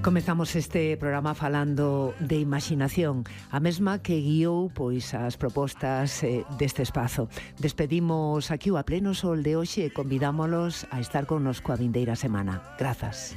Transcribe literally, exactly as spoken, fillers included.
Comezamos este programa falando de imaxinación, a mesma que guiou pois as propostas eh, deste espazo. Despedimos aquí o A Pleno Sol de hoxe e convidámolos a estar connosco a vindeira semana. Grazas.